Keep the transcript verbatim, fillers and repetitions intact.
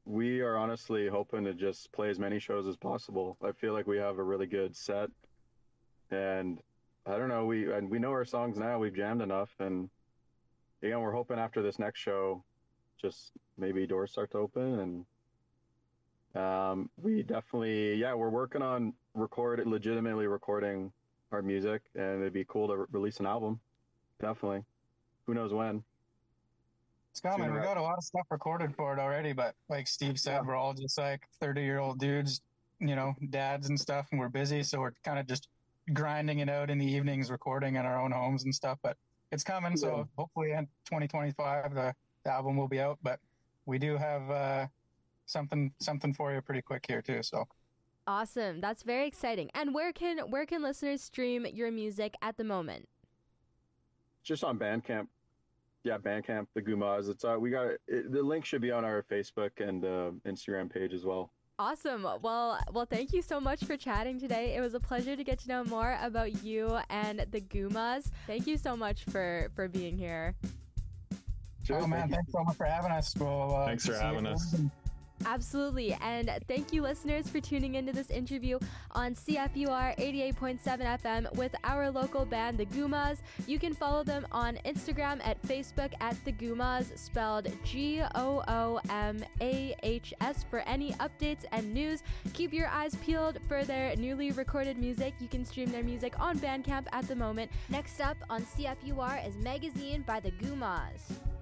we are honestly hoping to just play as many shows as possible. I feel like we have a really good set, and I don't know, we and we know our songs now. We've jammed enough, and you know, we're hoping after this next show, just maybe doors start to open, and um, we definitely, yeah, we're working on record legitimately recording our music, and it'd be cool to re- release an album. Definitely, who knows when? It's coming. Sooner We ra- got a lot of stuff recorded for it already, but like Steve Yeah, said, we're all just like thirty year old dudes, you know, dads and stuff, and we're busy. So we're kind of just grinding it out in the evenings, recording in our own homes and stuff. But it's coming. yeah. So hopefully in twenty twenty-five, the, the album will be out. But we do have uh, something something for you pretty quick here, too. So Awesome. That's very exciting. And where can where can listeners stream your music at the moment? Just on Bandcamp. Yeah, Bandcamp, the Gumas. It's uh, we got it, the link should be on our Facebook and uh, Instagram page as well. Awesome. Well, well, thank you so much for chatting today. It was a pleasure to get to know more about you and the Gumas. Thank you so much for for being here. Sure, oh man, thank you. thanks so much for having us. We'll, uh, Thanks for see having you us. soon. Absolutely. And thank you, listeners, for tuning into this interview on C F U R eighty-eight point seven F M with our local band, The Gumas. You can follow them on Instagram at Facebook at The Gumas, spelled G O O M A H S, for any updates and news. Keep your eyes peeled for their newly recorded music. You can stream their music on Bandcamp at the moment. Next up on C F U R is Magazine by The Gumas.